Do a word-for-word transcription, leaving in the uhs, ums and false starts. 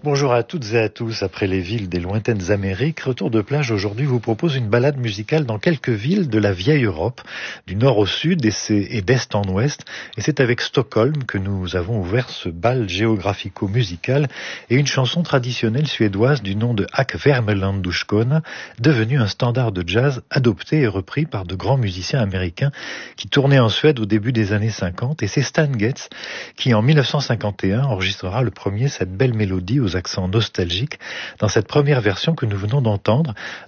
Bonjour à toutes et à tous. Après les villes des lointaines Amériques, Retour de plage aujourd'hui vous propose une balade musicale dans quelques villes de la vieille Europe, du nord au sud et, c'est, et d'est en ouest. Et c'est avec Stockholm que nous avons ouvert ce bal géographico-musical et une chanson traditionnelle suédoise du nom de Ak Värmelanduskona, devenue un standard de jazz adopté et repris par de grands musiciens américains qui tournaient en Suède au début des années cinquante. Et c'est Stan Getz qui, en dix-neuf cent cinquante et un, enregistrera le premier cette belle mélodie aux accents nostalgiques dans cette première version que nous venons d'entendre